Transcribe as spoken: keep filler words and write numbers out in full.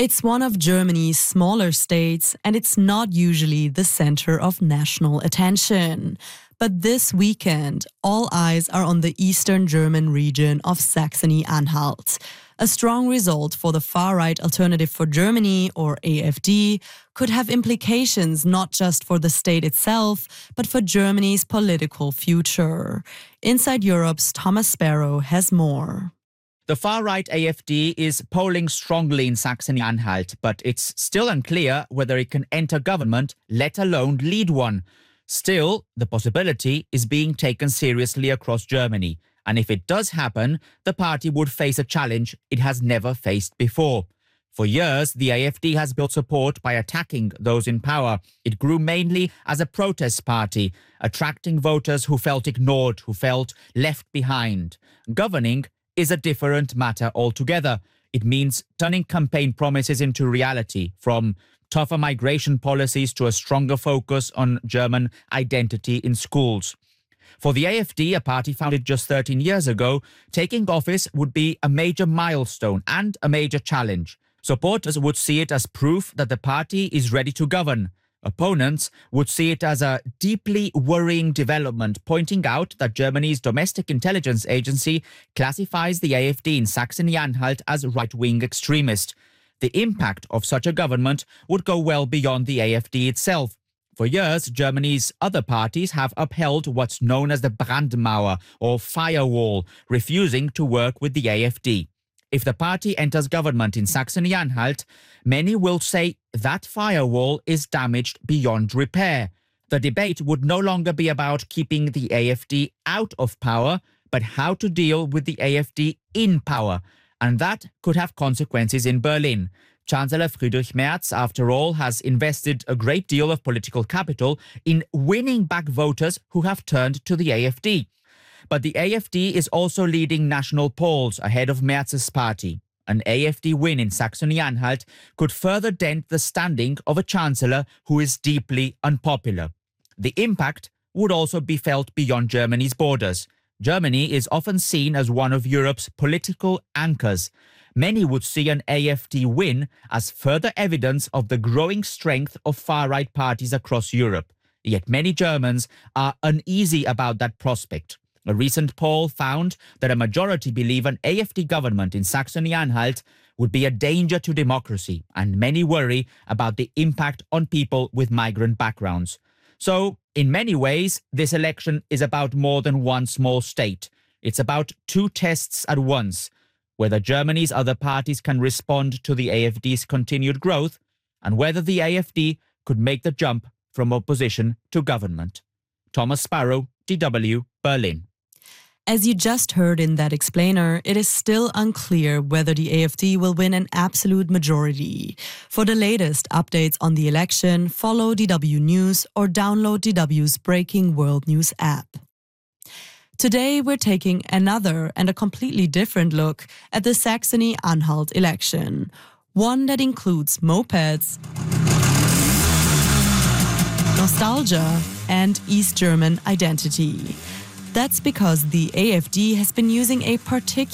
It's one of Germany's smaller states, and it's not usually the center of national attention. But this weekend, all eyes are on the eastern German region of Saxony-Anhalt. A strong result for the far-right Alternative for Germany, or A F D, could have implications not just for the state itself, but for Germany's political future. Inside Europe's Thomas Sparrow has more. The far-right A F D is polling strongly in Saxony-Anhalt, but it's still unclear whether it can enter government, let alone lead one. Still, the possibility is being taken seriously across Germany, and if it does happen, the party would face a challenge it has never faced before. For years, the A F D has built support by attacking those in power. It grew mainly as a protest party, attracting voters who felt ignored, who felt left behind. Governing is a different matter altogether. It means turning campaign promises into reality, from tougher migration policies to a stronger focus on German identity in schools. For the A F D, a party founded just thirteen years ago, taking office would be a major milestone and a major challenge. Supporters would see it as proof that the party is ready to govern. Opponents would see it as a deeply worrying development, pointing out that Germany's domestic intelligence agency classifies the A F D in Saxony-Anhalt as right-wing extremist. The impact of such a government would go well beyond the A F D itself. For years, Germany's other parties have upheld what's known as the Brandmauer, or firewall, refusing to work with the A F D. If the party enters government in Saxony-Anhalt, many will say that firewall is damaged beyond repair. The debate would no longer be about keeping the A F D out of power, but how to deal with the A F D in power. And that could have consequences in Berlin. Chancellor Friedrich Merz, after all, has invested a great deal of political capital in winning back voters who have turned to the A F D. But the A F D is also leading national polls ahead of Merz's party. An A F D win in Saxony-Anhalt could further dent the standing of a chancellor who is deeply unpopular. The impact would also be felt beyond Germany's borders. Germany is often seen as one of Europe's political anchors. Many would see an A F D win as further evidence of the growing strength of far-right parties across Europe. Yet many Germans are uneasy about that prospect. A recent poll found that a majority believe an A F D government in Saxony-Anhalt would be a danger to democracy, and many worry about the impact on people with migrant backgrounds. So, in many ways, this election is about more than one small state. It's about two tests at once: whether Germany's other parties can respond to the A F D's continued growth, and whether the A F D could make the jump from opposition to government. Thomas Sparrow, D W, Berlin. As you just heard in that explainer, it is still unclear whether the A F D will win an absolute majority. For the latest updates on the election, follow D W News or download D W's Breaking World News app. Today, we're taking another and a completely different look at the Saxony-Anhalt election. One that includes mopeds, nostalgia, and East German identity. That's because the A F D has been using a particular